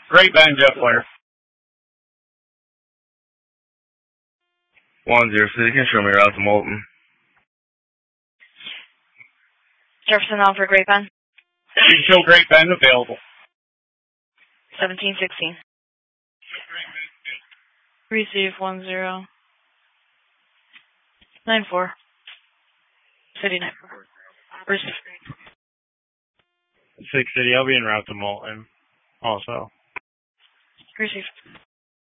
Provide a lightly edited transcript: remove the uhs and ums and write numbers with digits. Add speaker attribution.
Speaker 1: Great Bend, Jeff Blair.
Speaker 2: 10 City, can show me route to Moulton.
Speaker 3: Jefferson on for Great Bend.
Speaker 1: You show Great Bend available.
Speaker 3: 1716. Receive 10. 94. City 94. Receive.
Speaker 4: 6 City, I'll be en route to Moulton. Also.
Speaker 3: Receive.